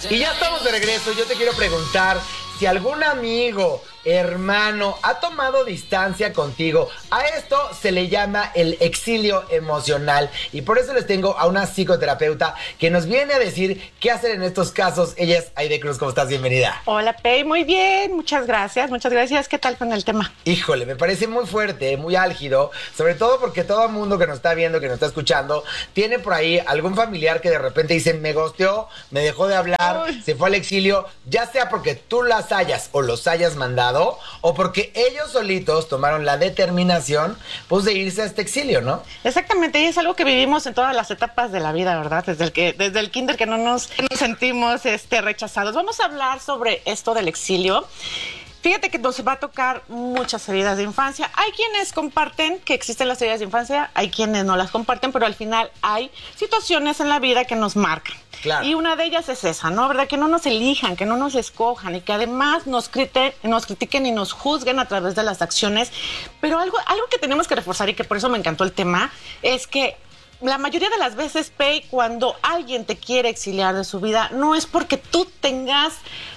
Y ya estamos de regreso. Yo te quiero preguntar si algún amigo, hermano, ha tomado distancia contigo. A esto se le llama el exilio emocional. Y por eso les tengo a una psicoterapeuta que nos viene a decir qué hacer en estos casos. Ella es Aide Cruz. ¿Cómo estás? Bienvenida. Hola, Pei. Muy bien. Muchas gracias. Muchas gracias. ¿Qué tal con el tema? Híjole, me parece muy fuerte, muy álgido. Sobre todo porque todo el mundo que nos está viendo, que nos está escuchando, tiene por ahí algún familiar que de repente dice, me ghosteó, me dejó de hablar, se fue al exilio. Ya sea porque tú las hayas o los hayas mandado, o porque ellos solitos tomaron la determinación, pues, de irse a este exilio, ¿no? Exactamente, y es algo que vivimos en todas las etapas de la vida, ¿verdad? Desde el kinder que no nos sentimos rechazados. Vamos a hablar sobre esto del exilio. Fíjate que nos va a tocar muchas heridas de infancia. Hay quienes comparten que existen las heridas de infancia, hay quienes no las comparten, pero al final hay situaciones en la vida que nos marcan. Claro. Y una de ellas es esa, ¿no? ¿Verdad? Que no nos elijan, que no nos escojan y que además nos critiquen y nos juzguen a través de las acciones. Pero algo que tenemos que reforzar y que por eso me encantó el tema es que la mayoría de las veces, Pei, cuando alguien te quiere exiliar de su vida, no es porque tú tengas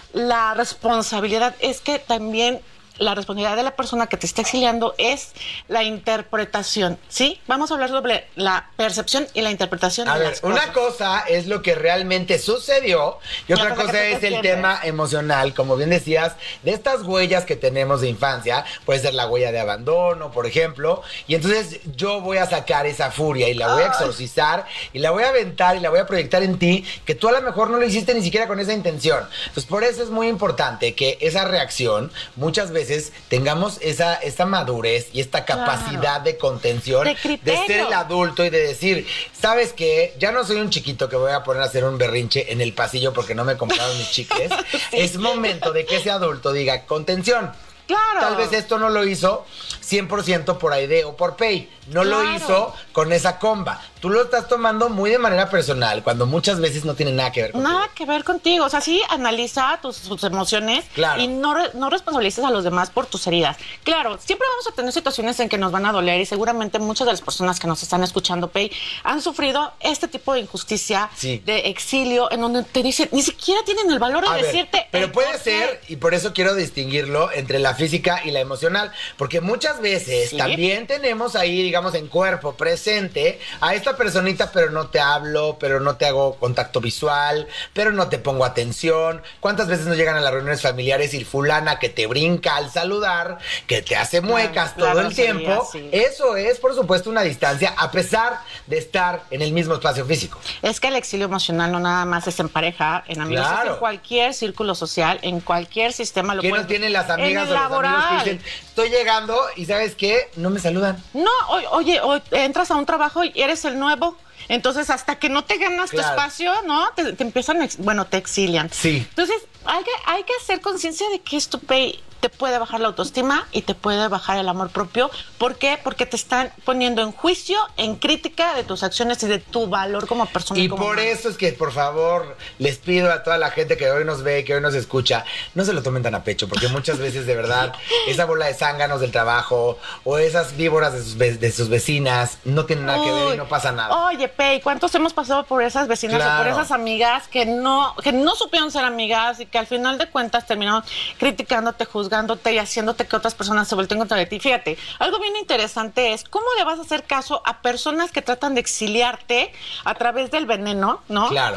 la responsabilidad, es que también la responsabilidad de la persona que te está exiliando es la interpretación, ¿sí? Vamos a hablar sobre la percepción y la interpretación de las cosas. Una cosa es lo que realmente sucedió y otra cosa es el tema emocional, como bien decías, de estas huellas que tenemos de infancia. Puede ser la huella de abandono, por ejemplo, y entonces yo voy a sacar esa furia y la voy a exorcizar y la voy a aventar y la voy a proyectar en ti, que tú a lo mejor no lo hiciste ni siquiera con esa intención. Entonces, por eso es muy importante que esa reacción muchas veces tengamos esta madurez y esta capacidad de contención, de ser el adulto y de decir, ¿sabes qué? Ya no soy un chiquito que voy a poner a hacer un berrinche en el pasillo porque no me compraron mis chicles. Sí. Es momento de que ese adulto diga, contención. Claro. Tal vez esto no lo hizo 100% por Aide o por Pei. No lo hizo con esa comba. Tú lo estás tomando muy de manera personal, cuando muchas veces no tiene nada que ver contigo. Nada que ver contigo. O sea, sí, analiza tus emociones, claro, y no responsabilices a los demás por tus heridas. Claro, siempre vamos a tener situaciones en que nos van a doler y seguramente muchas de las personas que nos están escuchando, Pei, han sufrido este tipo de injusticia, de exilio, en donde te dicen, ni siquiera tienen el valor de decirte. Pero puede ser, y por eso quiero distinguirlo entre la física y la emocional, porque muchas veces también tenemos ahí, digamos, en cuerpo presente a esta personita, pero no te hablo, pero no te hago contacto visual, pero no te pongo atención. ¿Cuántas veces nos llegan a las reuniones familiares y fulana que te brinca al saludar, que te hace muecas todo el tiempo? Eso es, por supuesto, una distancia, a pesar de estar en el mismo espacio físico. Es que el exilio emocional no nada más es en pareja, en amigos, es en cualquier círculo social, en cualquier sistema. ¿Quién no tiene las amigas o los amigos que dicen, estoy llegando y ¿sabes qué? No me saludan. No, oye, entras a un trabajo y eres el nuevo. Entonces, hasta que no te ganas tu espacio, ¿no? Te empiezan, te exilian. Sí. Entonces, hay que hacer conciencia de que esto, Pei, te puede bajar la autoestima y te puede bajar el amor propio. ¿Por qué? Porque te están poniendo en juicio, en crítica de tus acciones y de tu valor como persona. Y por eso es que, por favor, les pido a toda la gente que hoy nos ve, que hoy nos escucha, no se lo tomen tan a pecho, porque muchas veces, de verdad, esa bola de zánganos del trabajo o esas víboras de sus vecinas no tienen nada que ver y no pasa nada. Oye, Pei, ¿cuántos hemos pasado por esas vecinas o por esas amigas que no supieron ser amigas y que al final de cuentas terminaron criticándote, juzgándote y haciéndote que otras personas se volteen contra ti? Fíjate, algo bien interesante es cómo le vas a hacer caso a personas que tratan de exiliarte a través del veneno, ¿no? Claro.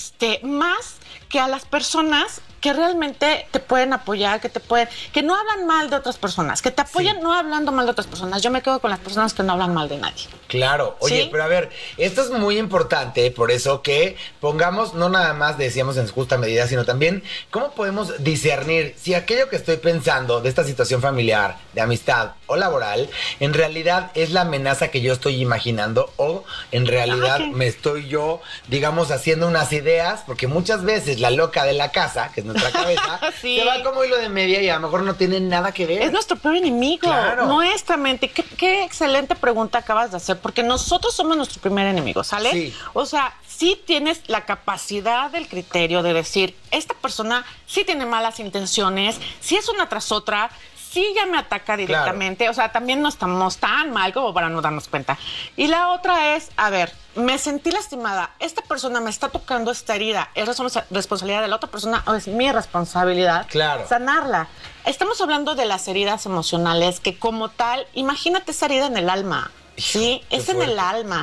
Más que a las personas que realmente te pueden apoyar, que no hablan mal de otras personas, que te apoyan no hablando mal de otras personas. Yo me quedo con las personas que no hablan mal de nadie. Claro. Oye, pero a ver, esto es muy importante, por eso que pongamos, no nada más decíamos en justa medida, sino también cómo podemos discernir si aquello que estoy pensando de esta situación familiar, de amistad o laboral, en realidad es la amenaza que yo estoy imaginando o en realidad me estoy yo, digamos, haciendo unas ideas, porque muchas veces la loca de la casa, que es nuestra cabeza, se va como hilo de media y a lo mejor no tiene nada que ver. Es nuestro peor enemigo, nuestra mente. Qué excelente pregunta acabas de hacer, porque nosotros somos nuestro primer enemigo, ¿sale? Sí. O sea, sí tienes la capacidad del criterio de decir, esta persona sí tiene malas intenciones, sí es una tras otra, sí ya me ataca directamente. Claro. O sea, también no estamos tan mal como para no darnos cuenta. Y la otra es, a ver, me sentí lastimada. Esta persona me está tocando esta herida. ¿Es responsabilidad de la otra persona o es mi responsabilidad sanarla? Estamos hablando de las heridas emocionales que como tal, imagínate esa herida en el alma. Sí, es en el alma.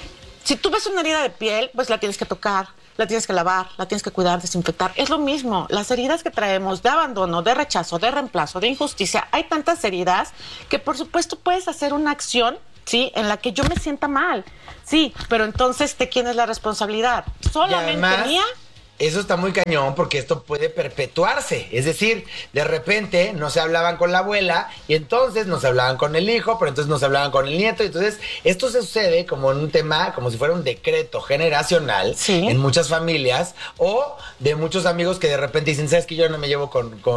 Si tú ves una herida de piel, pues la tienes que tocar, la tienes que lavar, la tienes que cuidar, desinfectar. Es lo mismo. Las heridas que traemos de abandono, de rechazo, de reemplazo, de injusticia, hay tantas heridas que por supuesto puedes hacer una acción, ¿sí?, en la que yo me sienta mal. Sí, pero entonces, ¿de quién es la responsabilidad? ¿Solamente mía? Eso está muy cañón porque esto puede perpetuarse. Es decir, de repente no se hablaban con la abuela y entonces no se hablaban con el hijo, pero entonces no se hablaban con el nieto. Y entonces esto se sucede como en un tema, como si fuera un decreto generacional en muchas familias o de muchos amigos que de repente dicen, ¿sabes que yo no me llevo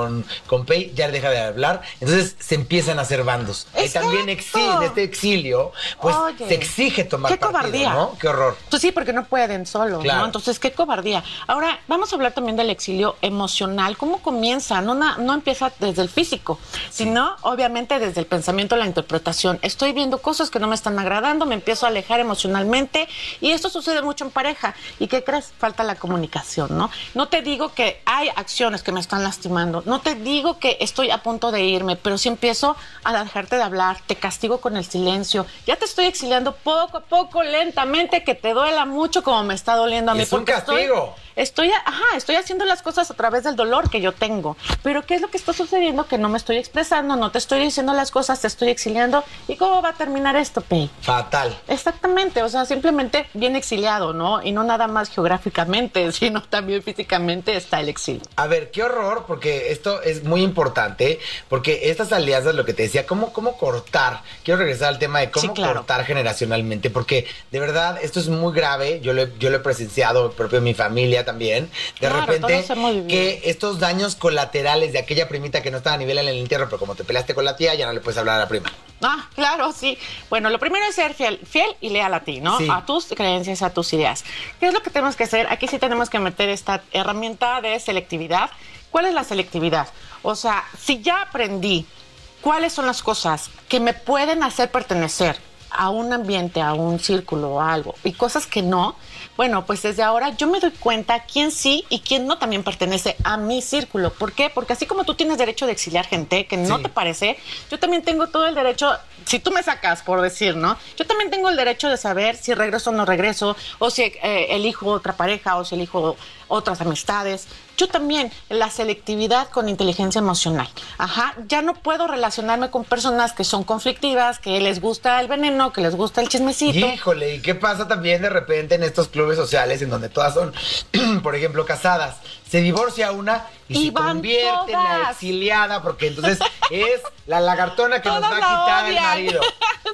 con Pei? Ya deja de hablar. Entonces se empiezan a hacer bandos. Y también en este exilio, pues se exige tomar partido, cobardía, ¿no? Qué horror. Pues sí, porque no pueden solo, ¿no? Entonces, qué cobardía. Ahora, vamos a hablar también del exilio emocional. ¿Cómo comienza? No empieza desde el físico, sino obviamente desde el pensamiento, la interpretación. Estoy viendo cosas que no me están agradando, me empiezo a alejar emocionalmente y esto sucede mucho en pareja. ¿Y qué crees? Falta la comunicación, ¿no? No te digo que hay acciones que me están lastimando, no te digo que estoy a punto de irme, pero si empiezo a dejarte de hablar, te castigo con el silencio, ya te estoy exiliando poco a poco, lentamente, que te duela mucho como me está doliendo a mí. Es un castigo. Estoy haciendo las cosas a través del dolor que yo tengo. Pero ¿qué es lo que está sucediendo? Que no me estoy expresando, no te estoy diciendo las cosas, te estoy exiliando. ¿Y cómo va a terminar esto, Pei? Fatal. Exactamente, o sea, simplemente bien exiliado, ¿no? Y no nada más geográficamente, sino también físicamente está el exilio. A ver, qué horror, porque esto es muy importante, porque estas alianzas, lo que te decía, ¿cómo cortar? Quiero regresar al tema de cómo cortar generacionalmente, porque de verdad esto es muy grave, yo lo he presenciado propio en mi familia también, de repente que estos daños colaterales de aquella primita que no estaba a nivel en el entierro, pero como te peleaste con la tía, ya no le puedes hablar a la prima. Ah, claro, sí. Bueno, lo primero es ser fiel y leal a ti, ¿no? Sí. A tus creencias, a tus ideas. ¿Qué es lo que tenemos que hacer? Aquí sí tenemos que meter esta herramienta de selectividad. ¿Cuál es la selectividad? O sea, si ya aprendí cuáles son las cosas que me pueden hacer pertenecer a un ambiente, a un círculo, a algo, y cosas que no, bueno, pues desde ahora yo me doy cuenta quién sí y quién no también pertenece a mi círculo. ¿Por qué? Porque así como tú tienes derecho de exiliar gente que no te parece, yo también tengo todo el derecho, si tú me sacas, por decir, ¿no? Yo también tengo el derecho de saber si regreso o no regreso, o si elijo otra pareja, o si elijo otras amistades. Yo también, la selectividad con inteligencia emocional. Ajá, ya no puedo relacionarme con personas que son conflictivas, que les gusta el veneno, que les gusta el chismecito. Híjole, ¿y qué pasa también de repente en estos clubes sociales en donde todas son, por ejemplo, casadas? Se divorcia una y se convierte en la exiliada, porque entonces es la lagartona que nos va a quitar el marido.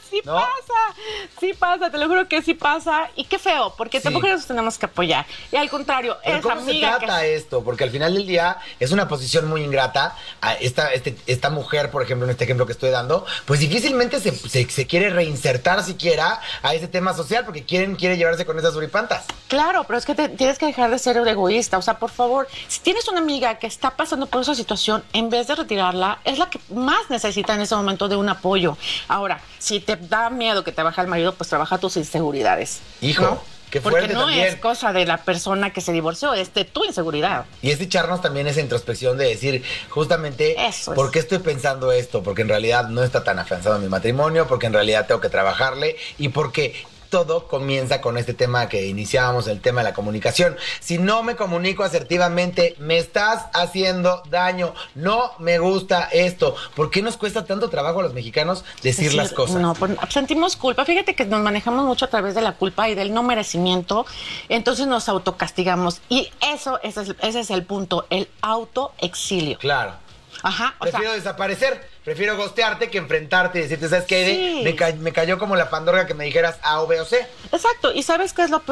Sí pasa, te lo juro que sí pasa. Y qué feo, porque tampoco nos tenemos que apoyar. Y al contrario, ¿pero cómo se trata esto? Porque al final del día es una posición muy ingrata. A esta mujer, por ejemplo, en este ejemplo que estoy dando, pues difícilmente se quiere reinsertar siquiera a ese tema social, porque quiere llevarse con esas suripantas. Claro, pero es que tienes que dejar de ser egoísta. O sea, por favor, si tienes una amiga que está pasando por esa situación, en vez de retirarla, es la que más necesita en ese momento de un apoyo. Ahora, si te da miedo que te baje el marido, pues trabaja tus inseguridades. Hijo, ¿no? Qué fuerte. Porque no también es cosa de la persona que se divorció, es de tu inseguridad. Y es echarnos también esa introspección de decir, justamente, ¿por qué estoy pensando esto? Porque en realidad no está tan afianzado mi matrimonio, porque en realidad tengo que trabajarle y porque todo comienza con este tema que iniciábamos, el tema de la comunicación. Si no me comunico asertivamente, me estás haciendo daño, no me gusta esto. ¿Por qué nos cuesta tanto trabajo a los mexicanos decir las cosas? No, pues sentimos culpa. Fíjate que nos manejamos mucho a través de la culpa y del no merecimiento, entonces nos autocastigamos. Y ese es el punto, el autoexilio. Claro. Ajá. Prefiero desaparecer. Prefiero gostearte que enfrentarte y decirte, ¿sabes qué? Me cayó como la pandorga que me dijeras A o B o C. Exacto. ¿Y sabes qué es lo peor?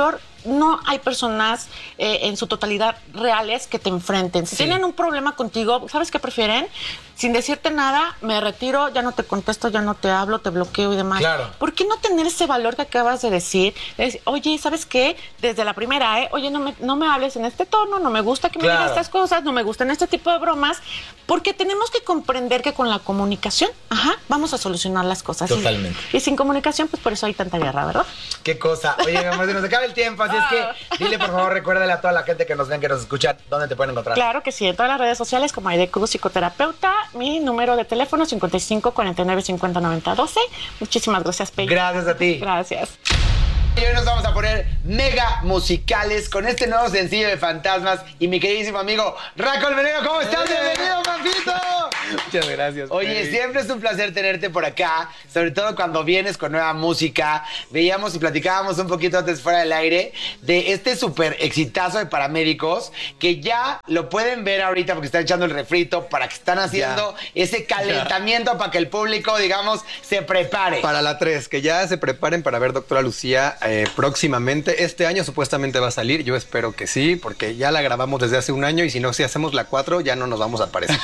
no hay personas en su totalidad reales que te enfrenten. Si tienen un problema contigo, ¿sabes qué prefieren? Sin decirte nada, me retiro, ya no te contesto, ya no te hablo, te bloqueo y demás. Claro. ¿Por qué no tener ese valor que acabas de decir? Oye, ¿sabes qué? Desde la primera, oye, no me hables en este tono, no me gusta que me digas estas cosas, no me gustan este tipo de bromas, porque tenemos que comprender que con la comunicación, vamos a solucionar las cosas. Totalmente. Y sin comunicación, pues por eso hay tanta guerra, ¿verdad? Qué cosa. Oye, mi amor, se nos acaba el tiempo, así es que dile, por favor, recuérdale a toda la gente que nos ven, que nos escuchan, ¿dónde te pueden encontrar? Claro que sí, en todas las redes sociales como Aide Cruz, psicoterapeuta. Mi número de teléfono 55 49 50 90 12. Muchísimas gracias, Pei. Gracias a ti. Gracias. Y hoy nos vamos a poner mega musicales con este nuevo sencillo de Fantasmas y mi queridísimo amigo Racol Menero. ¿Cómo estás? Bienvenido, papito. Muchas gracias. Oye, siempre es un placer tenerte por acá, sobre todo cuando vienes con nueva música. Veíamos y platicábamos un poquito antes fuera del aire de este súper exitazo de Paramédicos, que ya lo pueden ver ahorita porque están echando el refrito, para que están haciendo ese calentamiento para que el público, digamos, se prepare. Para la 3, que ya se preparen para ver Doctora Lucía próximamente. Este año supuestamente va a salir, yo espero que sí, porque ya la grabamos desde hace un año y si hacemos la 4 ya no nos vamos a aparecer.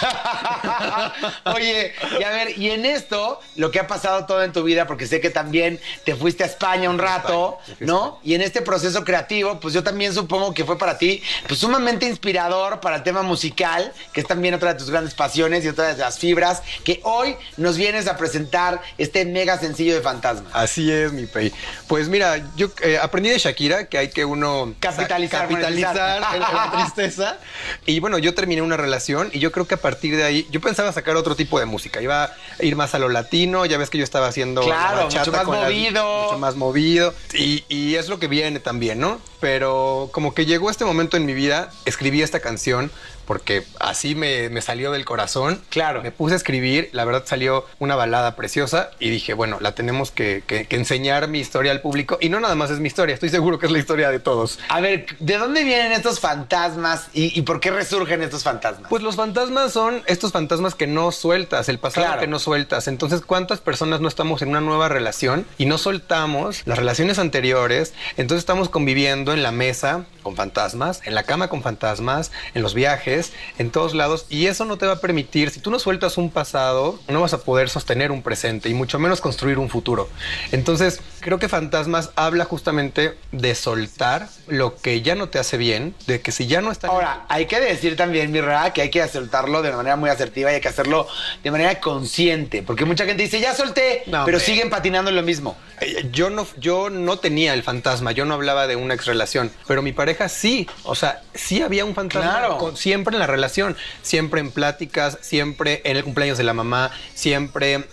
Oye, y a ver, y en esto, lo que ha pasado todo en tu vida, porque sé que también te fuiste a España un rato, ¿no? Y en este proceso creativo, pues yo también supongo que fue para ti, pues sumamente inspirador para el tema musical, que es también otra de tus grandes pasiones y otra de las fibras, que hoy nos vienes a presentar este mega sencillo de Fantasma. Así es, mi Pei. Pues mira, yo aprendí de Shakira que hay que uno capitalizar la tristeza. Y bueno, yo terminé una relación y yo creo que a partir de ahí, yo pensaba sacar otro tipo de música. Iba a ir más a lo latino, ya ves que yo estaba haciendo mucho más movido. Mucho más movido. Y es lo que viene también, ¿no? Pero como que llegó este momento en mi vida, escribí esta canción porque así me salió del corazón. Claro. Me puse a escribir, la verdad salió una balada preciosa y dije, bueno, la tenemos que enseñar mi historia al público. Y no nada más es mi historia, estoy seguro que es la historia de todos. A ver, ¿de dónde vienen estos fantasmas y por qué resurgen estos fantasmas? Pues los fantasmas son estos fantasmas que no sueltas, el pasado que no sueltas. Entonces, ¿cuántas personas no estamos en una nueva relación y no soltamos las relaciones anteriores? Entonces estamos conviviendo en la mesa con fantasmas, en la cama con fantasmas, en los viajes, en todos lados, y eso no te va a permitir, si tú no sueltas un pasado, no vas a poder sostener un presente y mucho menos construir un futuro. Entonces, creo que Fantasmas habla justamente de soltar lo que ya no te hace bien, de que si ya no está... Ahora, hay que decir también, Mirra, que hay que soltarlo de manera muy asertiva y hay que hacerlo de manera consciente, porque mucha gente dice, ya solté, pero siguen patinando en lo mismo. Yo no tenía el fantasma, yo no hablaba de una exrelación, pero mi pareja sí, o sea, sí había un fantasma siempre en la relación, siempre en pláticas, siempre en el cumpleaños de la mamá, siempre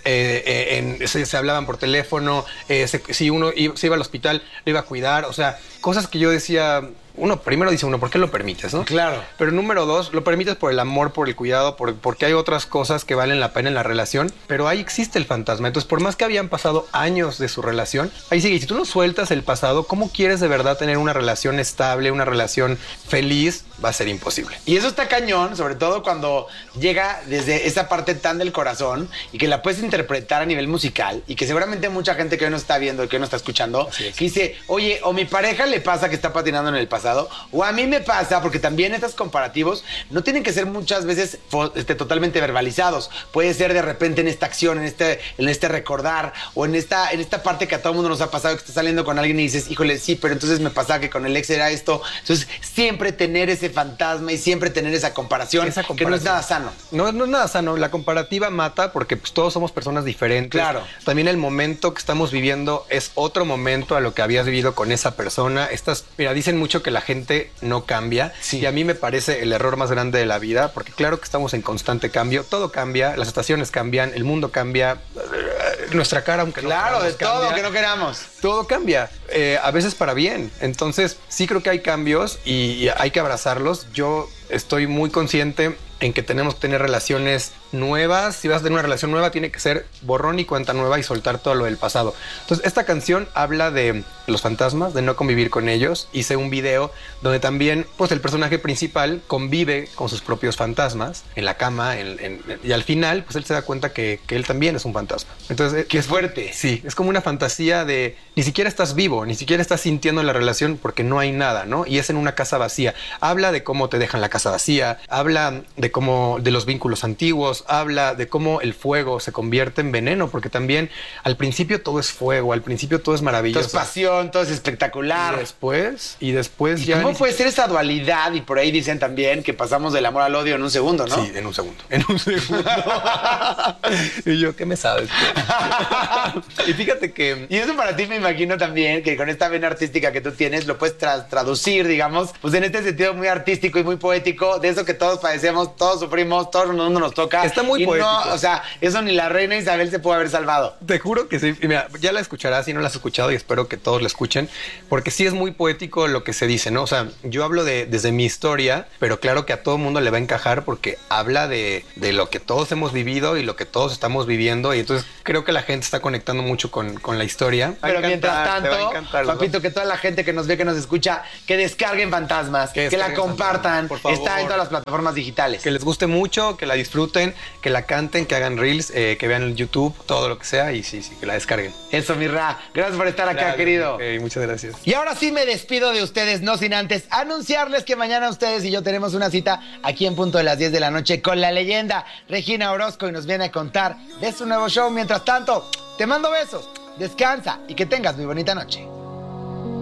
se hablaban por teléfono, si uno se iba al hospital, lo iba a cuidar, o sea, cosas que yo decía... Primero dice uno, ¿por qué lo permites, no? Claro. Pero número 2, lo permites por el amor, por el cuidado, porque hay otras cosas que valen la pena en la relación, pero ahí existe el fantasma. Entonces, por más que habían pasado años de su relación, ahí sigue. Y si tú no sueltas el pasado, ¿cómo quieres de verdad tener una relación estable, una relación feliz? Va a ser imposible. Y eso está cañón, sobre todo cuando llega desde esa parte tan del corazón y que la puedes interpretar a nivel musical y que seguramente mucha gente que hoy no está viendo y que hoy no está escuchando, que dice, oye, o mi pareja le pasa que está patinando en el pasado, o a mí me pasa, porque también estos comparativos no tienen que ser muchas veces totalmente verbalizados. Puede ser de repente en esta acción, en este recordar, o en esta parte que a todo mundo nos ha pasado, que estás saliendo con alguien y dices, híjole, sí, pero entonces me pasaba que con el ex era esto. Entonces, siempre tener ese fantasma y siempre tener esa comparación, que no es nada sano. No es nada sano. La comparativa mata porque pues, todos somos personas diferentes. Claro. También el momento que estamos viviendo es otro momento a lo que habías vivido con esa persona. Mira, dicen mucho que la gente no cambia. Sí. Y a mí me parece el error más grande de la vida, porque claro que estamos en constante cambio. Todo cambia, las estaciones cambian, el mundo cambia, nuestra cara, aunque no queramos, de todo, cambia. que no queramos. Todo cambia, a veces para bien. Entonces, sí creo que hay cambios y hay que abrazarlos. Yo estoy muy consciente en que tenemos que tener relaciones nuevas. Si vas a tener una relación nueva, tiene que ser borrón y cuenta nueva y soltar todo lo del pasado. Entonces, esta canción habla de los fantasmas, de no convivir con ellos. Hice un video donde también, pues, el personaje principal convive con sus propios fantasmas en la cama y al final, pues, él se da cuenta que él también es un fantasma. Entonces, ¡qué fuerte! Sí, es como una fantasía de ni siquiera estás vivo, ni siquiera estás sintiendo la relación porque no hay nada, ¿no? Y es en una casa vacía. Habla de cómo te dejan la casa vacía, habla de los vínculos antiguos, habla de cómo el fuego se convierte en veneno, porque también al principio todo es fuego, al principio todo es maravilloso. Todo es pasión, todo es espectacular. Y después ya... ¿Cómo puede ser esa dualidad? Y por ahí dicen también que pasamos del amor al odio en un segundo, ¿no? Sí, en un segundo. Y yo, ¿qué me sabes? Y fíjate que... Y eso para ti me imagino también que con esta vena artística que tú tienes lo puedes traducir, digamos, pues en este sentido muy artístico y muy poético, de eso que todos padecemos, todos sufrimos, todo el mundo nos toca. Está muy poético. No, o sea, eso ni la reina Isabel se puede haber salvado. Te juro que sí. Y mira, ya la escucharás si no la has escuchado y espero que todos la escuchen, porque sí es muy poético lo que se dice, ¿no? O sea, yo hablo desde mi historia, pero claro que a todo mundo le va a encajar porque habla de lo que todos hemos vivido y lo que todos estamos viviendo, y entonces creo que la gente está conectando mucho con la historia. Pero mientras tanto, papito, que toda la gente que nos ve, que nos escucha, que descarguen Fantasmas, que la compartan, por favor. Está en todas las plataformas digitales. Que les guste mucho, que la disfruten, que la canten, que hagan reels, que vean el YouTube, todo lo que sea, y sí, que la descarguen. Eso, mi Ra. Gracias por estar acá, querido. Muchas gracias. Y ahora sí me despido de ustedes, no sin antes anunciarles que mañana ustedes y yo tenemos una cita aquí en punto de las 10 de la noche con la leyenda Regina Orozco, y nos viene a contar de su nuevo show. Mientras tanto, te mando besos, descansa y que tengas muy bonita noche.